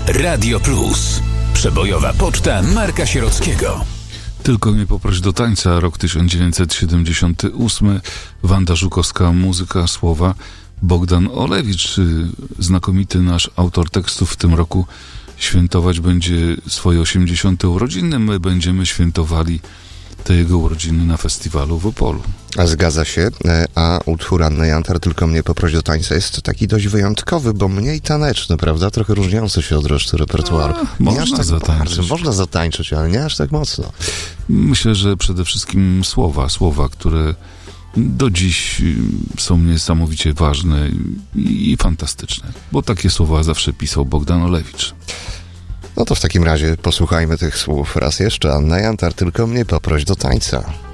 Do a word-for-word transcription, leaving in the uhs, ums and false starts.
Radio Plus. Przebojowa poczta Marka Sierockiego. Tylko mnie poproś do tańca, rok tysiąc dziewięćset siedemdziesiąty ósmy. Wanda Żukowska, muzyka, słowa. Bogdan Olewicz, znakomity nasz autor tekstów, w tym roku świętować będzie swoje osiemdziesiąte urodziny. My będziemy świętowali te jego urodziny na festiwalu w Opolu. A zgadza się, a utwór Anny Jantar, Tylko mnie poproś do tańca, jest taki dość wyjątkowy, bo mniej taneczny, prawda? Trochę różniący się od reszty repertuaru. A, można tak zatańczyć. Bardzo, można zatańczyć, ale nie aż tak mocno. Myślę, że przede wszystkim słowa, słowa, które do dziś są niesamowicie ważne i, i fantastyczne, bo takie słowa zawsze pisał Bogdan Olewicz. No to w takim razie posłuchajmy tych słów raz jeszcze. Anna Jantar, Tylko mnie poproś do tańca.